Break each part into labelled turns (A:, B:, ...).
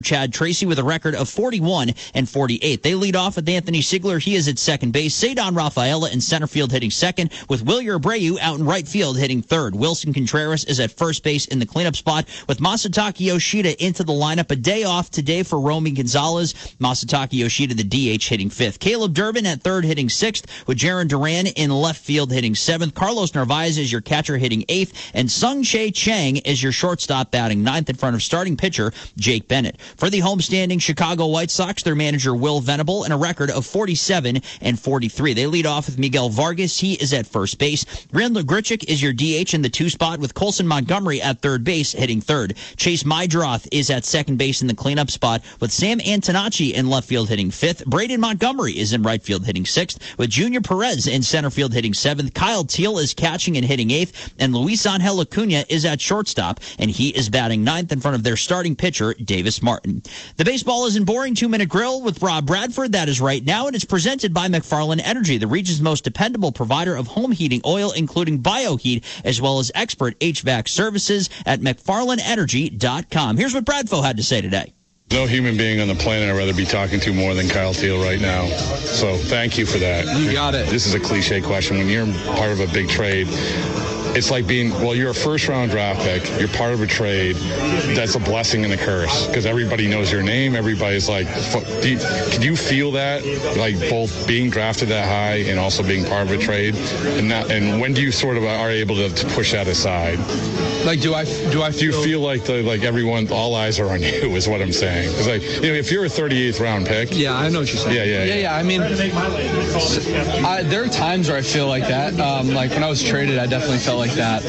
A: Chad Tracy with a record of 41 and 48. They lead off with Anthony Sigler. He is at second base. Cedon Rafaela in center field hitting second, with Wilyer Abreu out in right field hitting third. Wilson Contreras is at first base in the cleanup spot, with Masataka Yoshida into the lineup. A day off today for Romy Gonzalez. Masataka Yoshida, the DH, hitting fifth. Caleb Durbin at third hitting sixth, with Jaron Duran in left field hitting seventh. Carlos Narvaez is your catcher hitting eighth, and Sung Chae Chang is your shortstop batting ninth in front of starting pitcher Jake Bennett. For the homestanding Chicago White Sox, their manager Will Venable in a record of 47 and 43. They lead off with Miguel Vargas. He is at first base. Randall Grichuk is your DH in the two spot, with Colson Montgomery at third base hitting third. Chase Mydroth is at second base in the cleanup spot, with Sam Antonacci in left field hitting fifth. Braden Montgomery is in right field hitting sixth, with Junior Perez in center field hitting seventh. Kyle Teal is catching and hitting eighth, and Luis Angel Acuna is at shortstop, and he is batting ninth in front of their starting pitcher Davis Martin. The Baseball Isn't Boring 2-Minute Grill with Rob Bradford. That is right now, and it's presented by McFarland Energy, the region's most dependable provider of home heating oil, including BioHeat, as well as expert HVAC services at McFarlandEnergy.com. Here's what Bradfo had to say today.
B: No human being on the planet I'd rather be talking to more than Kyle Teal right now. So thank you for that.
C: You got it.
B: This is a cliche question. When you're part of a big trade, it's like you're a first-round draft pick. You're part of a trade. That's a blessing and a curse, because everybody knows your name. Everybody's like, can you feel that? Like both being drafted that high and also being part of a trade? And when do you sort of are able to push that aside?
C: Like, do I
B: feel like all eyes are on you is what I'm saying. Because if you're a 38th round pick.
C: Yeah, I know what you're saying. Yeah. I mean, there are times where I feel like that. Like when I was traded, I definitely felt like that.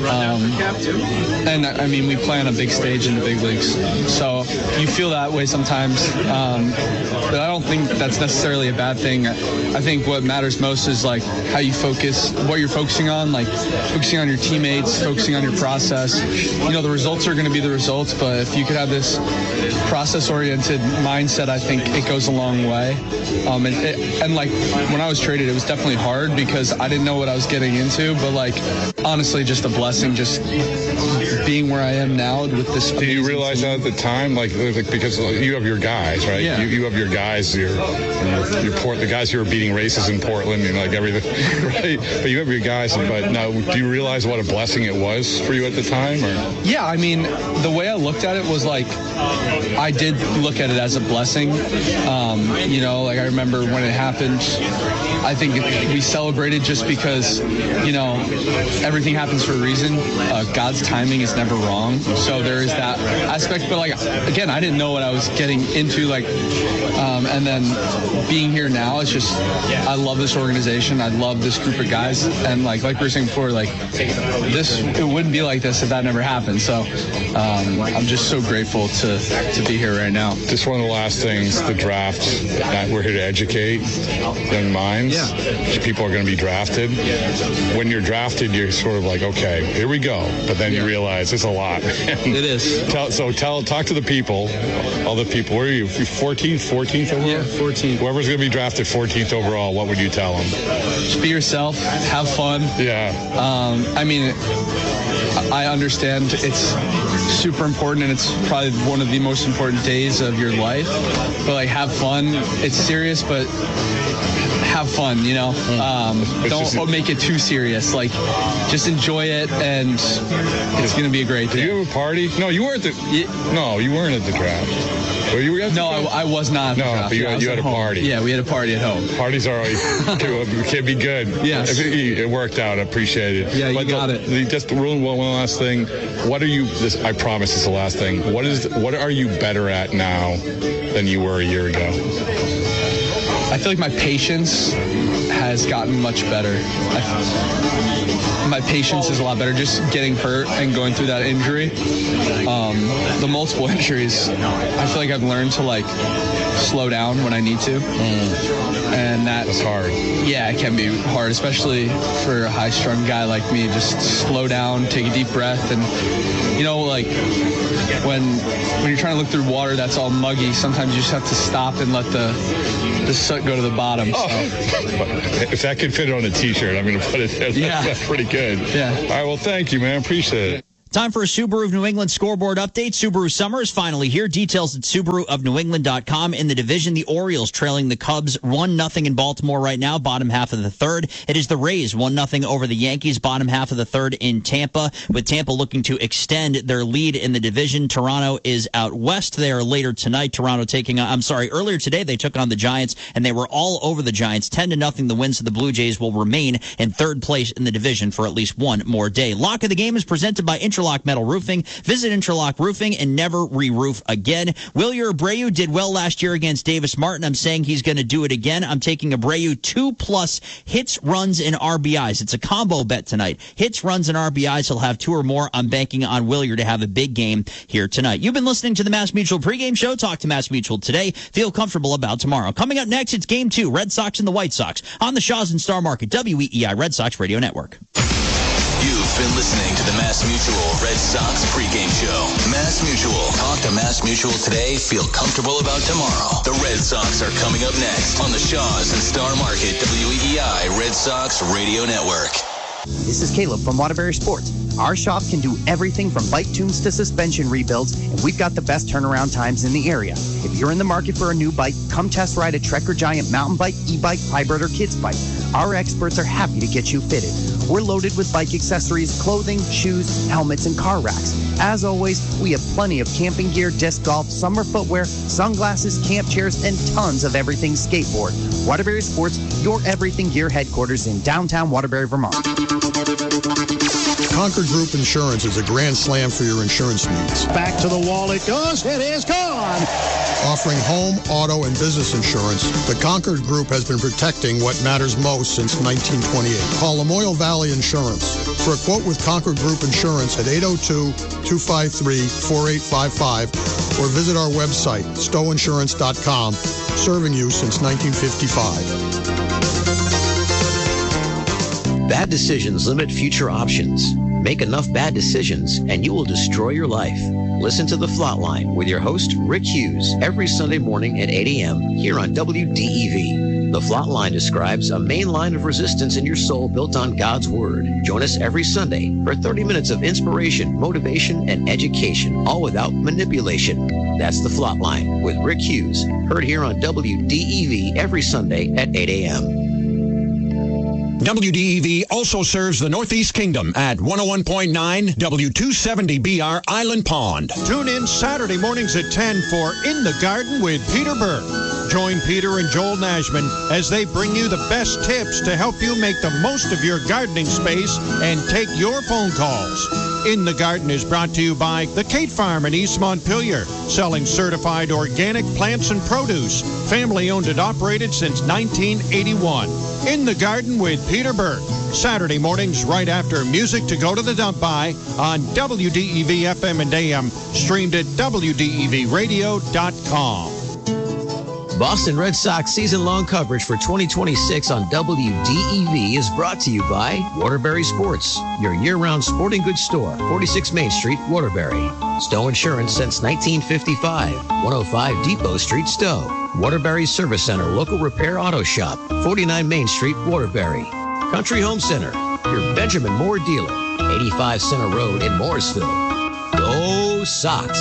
C: And I mean, we play on a big stage in the big leagues, so you feel that way sometimes. But I don't think that's necessarily a bad thing. I think what matters most is like how you focus, what you're focusing on, like focusing on your teammates, focusing on your process. The results are going to be the results, but if you could have this process-oriented mindset, I think it goes a long way. And like when I was traded, it was definitely hard because I didn't know what I was getting into, but like honestly, just a blessing, just being where I am now with this.
B: Did you realize that at the time, like because you have your guys, right?
C: Yeah.
B: You have your guys, the guys who are beating races in Portland and like everything, right? But you have your guys. But now, do you realize what a blessing it was for you at the time? Or?
C: Yeah, I mean, the way I looked at it was like, I did look at it as a blessing. Like I remember when it happened, I think we celebrated just because, everything happens for a reason. God's timing is never wrong. So there is that aspect. But like, again, I didn't know what I was getting into. Like, and then being here now, it's just, I love this organization. I love this group of guys. And like we were saying before, like it wouldn't be like this if that never happened. So I'm just so grateful to be here right now.
B: Just one of the last things, the draft. We're here to educate young minds.
C: Yeah.
B: People are going to be drafted. When you're drafted, you're sort of like, okay, here we go. But then you realize it's a lot.
C: It is.
B: Talk to the people, all the people. Where are you? 14th overall?
C: Yeah, 14th.
B: Whoever's going to be drafted 14th overall, what would you tell them?
C: Just be yourself. Have fun.
B: Yeah.
C: I mean, I understand it's super important and it's probably one of the most important days of your life, but like have fun. It's serious, but have fun, don't make it too serious. Like just enjoy it, and it's going to be a great day.
B: Did you have a party? No, you weren't you weren't at the draft. Were you at the draft?
C: I was not.
B: No, but you had a party.
C: Yeah, we had a party at home.
B: Parties are always can be good.
C: Yes.
B: It worked out. I appreciate it.
C: Yeah, you got it.
B: Just one last thing. What are you? I promise this is the last thing. What are you better at now than you were a year ago?
C: I feel like my patience has gotten much better. My patience is a lot better. Just getting hurt and going through that injury, the multiple injuries, I feel like I've learned to like slow down when I need to. And that's
B: hard.
C: Yeah, it can be hard, especially for a high-strung guy like me. Just slow down, take a deep breath, and like when you're trying to look through water that's all muggy, sometimes you just have to stop and let the soot go to the bottom. So.
B: If that could fit on a T-shirt, I'm going to put it there.
C: Yeah.
B: That's pretty good.
C: Yeah.
B: All right, well, thank you, man. Appreciate it.
A: Time for a Subaru of New England scoreboard update. Subaru summer is finally here. Details at SubaruofNewEngland.com. In the division, the Orioles trailing the Cubs 1-0 in Baltimore right now, bottom half of the third. It is the Rays 1-0 over the Yankees, bottom half of the third in Tampa, with Tampa looking to extend their lead in the division. Toronto is out west. They are later tonight. Earlier today they took on the Giants, and they were all over the Giants. 10-0 the wins of the Blue Jays will remain in third place in the division for at least one more day. Lock of the game is presented by Interlock Metal Roofing. Visit Interlock Roofing and never re-roof again. Wilyer Abreu did well last year against Davis Martin. I'm saying he's going to do it again. I'm taking Abreu 2+ hits, runs, and RBIs. It's a combo bet tonight. Hits, runs, and RBIs. He'll have 2 or more. I'm banking on Wilyer to have a big game here tonight. You've been listening to the Mass Mutual pregame show. Talk to Mass Mutual today. Feel comfortable about tomorrow. Coming up next, it's Game 2, Red Sox and the White Sox on the Shaw's and Star Market, WEEI Red Sox Radio Network.
D: You've been listening to the Mass Mutual Red Sox pregame show. Mass Mutual. Talk to Mass Mutual today. Feel comfortable about tomorrow. The Red Sox are coming up next on the Shaw's and Star Market, WEEI Red Sox Radio Network.
E: This is Caleb from Waterbury Sports. Our shop can do everything from bike tunes to suspension rebuilds, and we've got the best turnaround times in the area. If you're in the market for a new bike, come test ride a Trekker Giant mountain bike, e-bike, hybrid, or kids bike. Our experts are happy to get you fitted. We're loaded with bike accessories, clothing, shoes, helmets, and car racks. As always, we have plenty of camping gear, disc golf, summer footwear, sunglasses, camp chairs, and tons of everything skateboard. Waterbury Sports, your everything gear headquarters in downtown Waterbury, Vermont.
F: Concord Group Insurance is a grand slam for your insurance needs.
G: Back to the wall it goes. It is gone.
F: Offering home, auto, and business insurance, the Concord Group has been protecting what matters most since 1928. Call Lamoille Valley Insurance for a quote with Concord Group Insurance at 802-253-4855 or visit our website, stowinsurance.com, serving you since 1955.
H: Bad decisions limit future options. Make enough bad decisions and you will destroy your life. Listen to The Flatline with your host, Rick Hughes, every Sunday morning at 8 a.m. here on WDEV. The Flatline describes a main line of resistance in your soul built on God's Word. Join us every Sunday for 30 minutes of inspiration, motivation, and education, all without manipulation. That's The Flatline with Rick Hughes, heard here on WDEV every Sunday at 8 a.m.
I: WDEV also serves the Northeast Kingdom at 101.9 W270BR Island Pond.
G: Tune in Saturday mornings at 10 for In the Garden with Peter Burke. Join Peter and Joel Nashman as they bring you the best tips to help you make the most of your gardening space and take your phone calls. In the Garden is brought to you by the Kate Farm in East Montpelier, selling certified organic plants and produce. Family owned and operated since 1981. In the Garden with Peter Burke. Saturday mornings right after Music to Go to the Dump By on WDEV FM and AM, streamed at WDEVradio.com.
H: Boston Red Sox season-long coverage for 2026 on WDEV is brought to you by Waterbury Sports, your year-round sporting goods store, 46 Main Street, Waterbury. Stowe Insurance since 1955, 105 Depot Street, Stowe. Waterbury Service Center, local repair auto shop, 49 Main Street, Waterbury. Country Home Center, your Benjamin Moore dealer, 85 Center Road in Morrisville. Go Sox!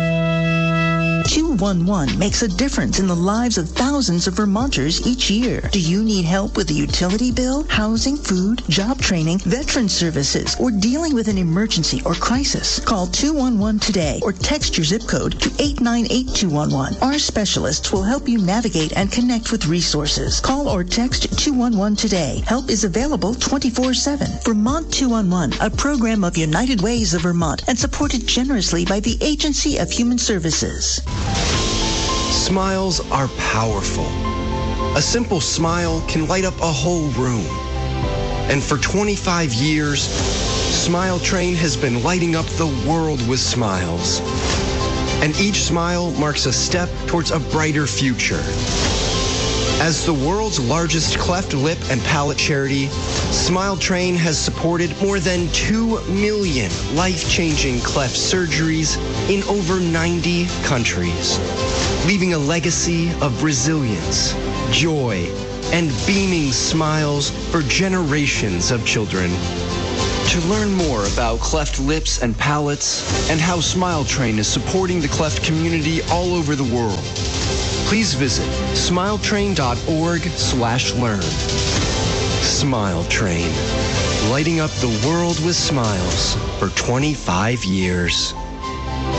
J: 211 makes a difference in the lives of thousands of Vermonters each year. Do you need help with a utility bill, housing, food, job training, veteran services, or dealing with an emergency or crisis? Call 211 today or text your zip code to 898-211. Our specialists will help you navigate and connect with resources. Call or text 211 today. Help is available 24/7. Vermont 211, a program of United Ways of Vermont and supported generously by the Agency of Human Services.
K: Smiles are powerful. A simple smile can light up a whole room. And for 25 years, Smile Train has been lighting up the world with smiles. And each smile marks a step towards a brighter future. As the world's largest cleft lip and palate charity, Smile Train has supported more than 2 million life-changing cleft surgeries in over 90 countries, leaving a legacy of resilience, joy, and beaming smiles for generations of children. To learn more about cleft lips and palates and how Smile Train is supporting the cleft community all over the world, please visit smiletrain.org/learn. Smile Train, lighting up the world with smiles for 25 years.